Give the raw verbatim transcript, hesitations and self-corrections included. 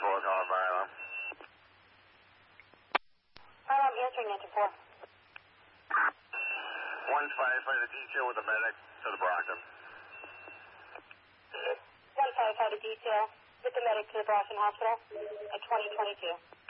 four, calling fire alarm. Fire alarm answering, answer four. One firefighter detail with a medic to the Brockton. One firefighter detail with the medic to the Brockton Hospital at twenty twenty-two.